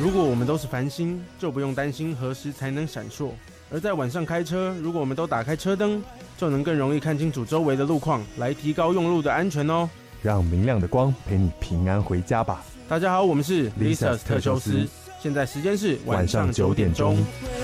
如果我们都是繁星，就不用担心何时才能闪烁；而在晚上开车，如果我们都打开车灯，就能更容易看清楚周围的路况，来提高用路的安全哦。 让明亮的光陪你平安回家吧。 大家好，我们是 Lisas 特修斯，现在时间是晚上9点钟。